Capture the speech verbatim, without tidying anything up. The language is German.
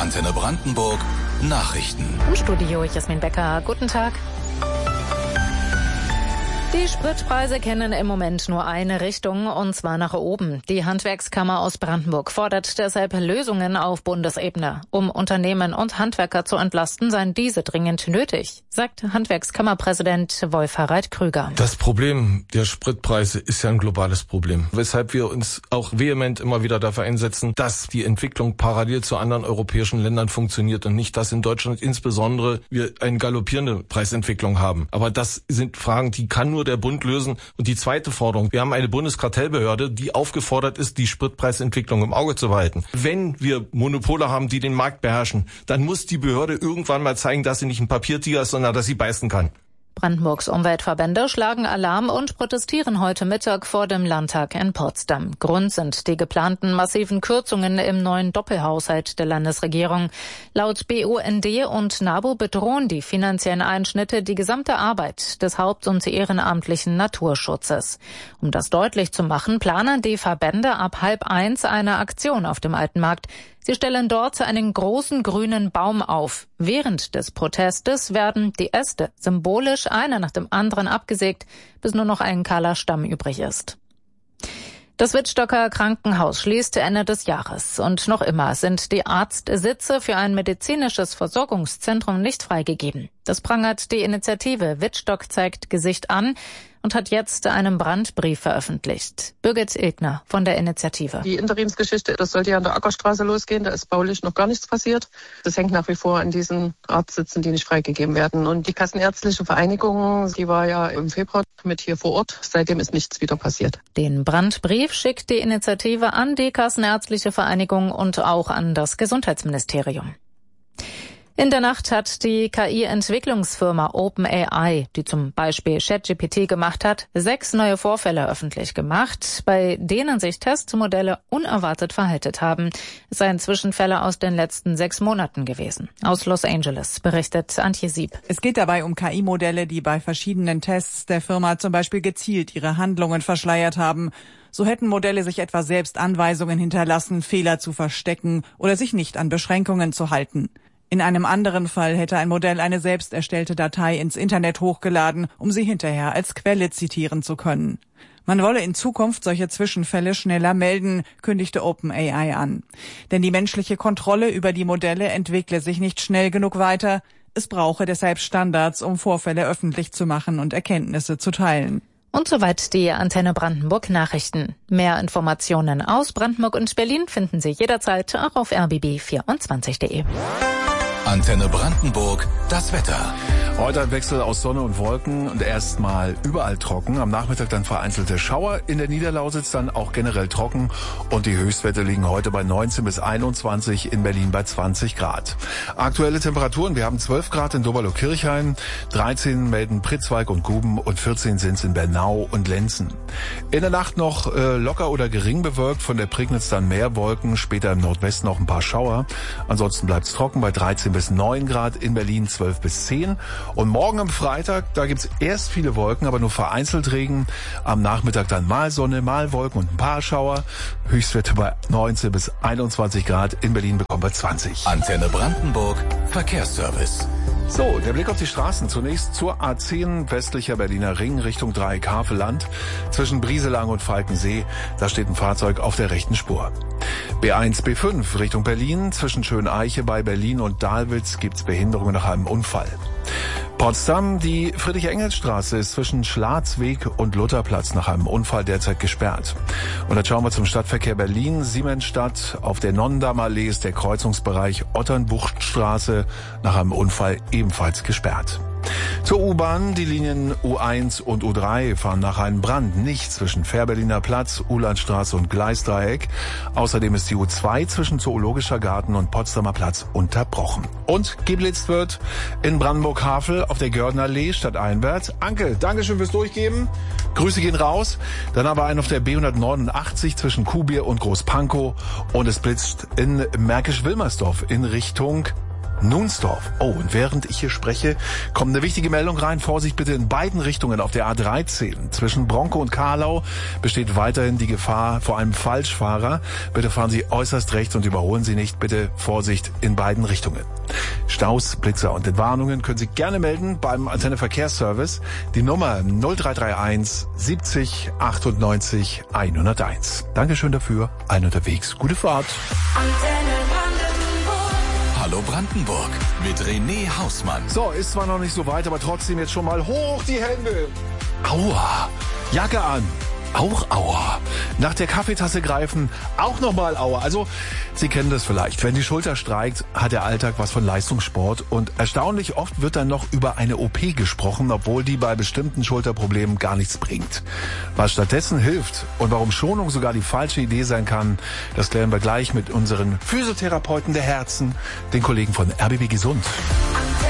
Antenne Brandenburg Nachrichten. Im Studio Jasmin Becker. Guten Tag. Die Spritpreise kennen im Moment nur eine Richtung, und zwar nach oben. Die Handwerkskammer aus Brandenburg fordert deshalb Lösungen auf Bundesebene. Um Unternehmen und Handwerker zu entlasten, seien diese dringend nötig, sagt Handwerkskammerpräsident Wolf-Harald Krüger. Das Problem der Spritpreise ist ja ein globales Problem, weshalb wir uns auch vehement immer wieder dafür einsetzen, dass die Entwicklung parallel zu anderen europäischen Ländern funktioniert und nicht, dass in Deutschland insbesondere wir eine galoppierende Preisentwicklung haben. Aber das sind Fragen, die kann nur der Bund lösen. Und die zweite Forderung: Wir haben eine Bundeskartellbehörde, die aufgefordert ist, die Spritpreisentwicklung im Auge zu behalten. Wenn wir Monopole haben, die den Markt beherrschen, dann muss die Behörde irgendwann mal zeigen, dass sie nicht ein Papiertiger ist, sondern dass sie beißen kann. Brandenburgs Umweltverbände schlagen Alarm und protestieren heute Mittag vor dem Landtag in Potsdam. Grund sind die geplanten massiven Kürzungen im neuen Doppelhaushalt der Landesregierung. Laut B U N D und NABU bedrohen die finanziellen Einschnitte die gesamte Arbeit des Haupt- und ehrenamtlichen Naturschutzes. Um das deutlich zu machen, planen die Verbände ab halb eins eine Aktion auf dem Alten Markt. Sie stellen dort einen großen grünen Baum auf. Während des Protestes werden die Äste symbolisch einer nach dem anderen abgesägt, bis nur noch ein kahler Stamm übrig ist. Das Wittstocker Krankenhaus schließt Ende des Jahres. Und noch immer sind die Arztsitze für ein medizinisches Versorgungszentrum nicht freigegeben. Das prangert die Initiative Wittstock zeigt Gesicht an und hat jetzt einen Brandbrief veröffentlicht. Birgit Ilgner von der Initiative. Die Interimsgeschichte, das sollte ja an der Ackerstraße losgehen, da ist baulich noch gar nichts passiert. Das hängt nach wie vor an diesen Arztsitzen, die nicht freigegeben werden. Und die Kassenärztliche Vereinigung, die war ja im Februar mit hier vor Ort. Seitdem ist nichts wieder passiert. Den Brandbrief schickt die Initiative an die Kassenärztliche Vereinigung und auch an das Gesundheitsministerium. In der Nacht hat die K I-Entwicklungsfirma OpenAI, die zum Beispiel ChatGPT gemacht hat, sechs neue Vorfälle öffentlich gemacht, bei denen sich Testmodelle unerwartet verhalten haben. Es seien Zwischenfälle aus den letzten sechs Monaten gewesen. Aus Los Angeles berichtet Antje Sieb. Es geht dabei um K I-Modelle, die bei verschiedenen Tests der Firma zum Beispiel gezielt ihre Handlungen verschleiert haben. So hätten Modelle sich etwa selbst Anweisungen hinterlassen, Fehler zu verstecken oder sich nicht an Beschränkungen zu halten. In einem anderen Fall hätte ein Modell eine selbst erstellte Datei ins Internet hochgeladen, um sie hinterher als Quelle zitieren zu können. Man wolle in Zukunft solche Zwischenfälle schneller melden, kündigte OpenAI an. Denn die menschliche Kontrolle über die Modelle entwickle sich nicht schnell genug weiter. Es brauche deshalb Standards, um Vorfälle öffentlich zu machen und Erkenntnisse zu teilen. Und soweit die Antenne Brandenburg Nachrichten. Mehr Informationen aus Brandenburg und Berlin finden Sie jederzeit auch auf r b b vierundzwanzig punkt de. Antenne Brandenburg, das Wetter. Heute ein Wechsel aus Sonne und Wolken und erstmal überall trocken. Am Nachmittag dann vereinzelte Schauer. In der Niederlausitz dann auch generell trocken. Und die Höchstwerte liegen heute bei neunzehn bis einundzwanzig, in Berlin bei zwanzig Grad. Aktuelle Temperaturen: Wir haben zwölf Grad in Doberlo-Kirchhain, dreizehn melden Pritzwalk und Guben und vierzehn sind es in Bernau und Lenzen. In der Nacht noch äh, locker oder gering bewölkt, von der Prignitz dann mehr Wolken, später im Nordwesten noch ein paar Schauer. Ansonsten bleibt es trocken bei dreizehn bis neun Grad, in Berlin zwölf bis zehn. Und morgen am Freitag, da gibt's erst viele Wolken, aber nur vereinzelt Regen. Am Nachmittag dann mal Sonne, mal Wolken und ein paar Schauer. Höchstwerte bei neunzehn bis einundzwanzig Grad. In Berlin bekommen wir zwanzig. Antenne Brandenburg Verkehrsservice. So, der Blick auf die Straßen. Zunächst zur A zehn, westlicher Berliner Ring, Richtung Dreieck Havelland. Zwischen Brieselang und Falkensee, da steht ein Fahrzeug auf der rechten Spur. B eins, B fünf, Richtung Berlin. Zwischen Schöneiche bei Berlin und Dahlwitz gibt's Behinderungen nach einem Unfall. Potsdam, die Friedrich-Engels-Straße ist zwischen Schlarzweg und Lutherplatz nach einem Unfall derzeit gesperrt. Und dann schauen wir zum Stadtverkehr Berlin. Siemensstadt, auf der Nonnendamm-Allee ist der Kreuzungsbereich Otternbuchtstraße nach einem Unfall ebenfalls gesperrt. Zur U-Bahn, die Linien U eins und U drei fahren nach einem Brand nicht zwischen Fährberliner Platz, Uhlandstraße und Gleisdreieck. Außerdem ist die U zwei zwischen Zoologischer Garten und Potsdamer Platz unterbrochen. Und geblitzt wird in Brandenburg-Havel auf der Gördner-Allee stadteinwärts. Anke, Dankeschön fürs Durchgeben. Grüße gehen raus. Dann aber einen auf der B hundertneunundachtzig zwischen Kuhbier und Großpankow. Und es blitzt in Märkisch-Wilmersdorf in Richtung Nunsdorf. Oh, und während ich hier spreche, kommt eine wichtige Meldung rein. Vorsicht bitte in beiden Richtungen auf der A dreizehn. Zwischen Bronkow und Karlau besteht weiterhin die Gefahr vor einem Falschfahrer. Bitte fahren Sie äußerst rechts und überholen Sie nicht. Bitte Vorsicht in beiden Richtungen. Staus, Blitzer und Entwarnungen können Sie gerne melden beim Antenne Verkehrsservice. Die Nummer null drei drei eins siebzig achtundneunzig hunderteins. Dankeschön dafür. Ein unterwegs. Gute Fahrt. Antenne Brandenburg. Hallo Brandenburg mit René Hausmann. So, ist zwar noch nicht so weit, aber trotzdem jetzt schon mal hoch die Hände. Aua. Jacke an. Auch Aua. Nach der Kaffeetasse greifen, auch nochmal Aua. Also, Sie kennen das vielleicht. Wenn die Schulter streikt, hat der Alltag was von Leistungssport. Und erstaunlich oft wird dann noch über eine O P gesprochen, obwohl die bei bestimmten Schulterproblemen gar nichts bringt. Was stattdessen hilft und warum Schonung sogar die falsche Idee sein kann, das klären wir gleich mit unseren Physiotherapeuten der Herzen, den Kollegen von R B B Gesund.